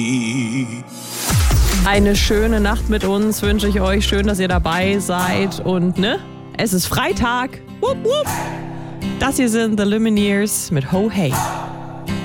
Eine schöne Nacht mit uns wünsche ich euch. Schön, dass ihr dabei seid. Und es ist Freitag. Wupp, wupp. Das hier sind The Lumineers mit Ho Hey.